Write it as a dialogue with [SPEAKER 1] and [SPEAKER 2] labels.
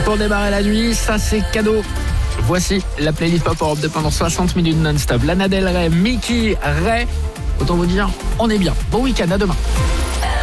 [SPEAKER 1] pour démarrer la nuit, ça c'est cadeau. Voici la playlist Pop Europe 2 pendant 60 minutes non-stop. Lana Del Rey, Mickey Ray. Autant vous dire, on est bien. Bon week-end, à demain.